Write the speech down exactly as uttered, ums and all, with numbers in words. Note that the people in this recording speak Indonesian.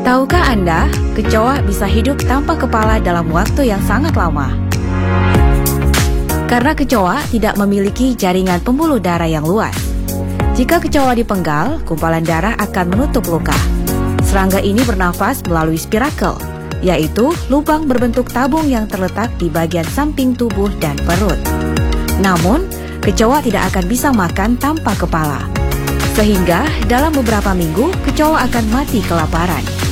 Tahukah Anda, kecoa bisa hidup tanpa kepala dalam waktu yang sangat lama? Karena kecoa tidak memiliki jaringan pembuluh darah yang luas. Jika kecoa dipenggal, gumpalan darah akan menutup luka. Serangga ini bernafas melalui spirakel, yaitu lubang berbentuk tabung yang terletak di bagian samping tubuh dan perut. Namun, kecoa tidak akan bisa makan tanpa kepala. Sehingga dalam beberapa minggu, kecoa akan mati kelaparan.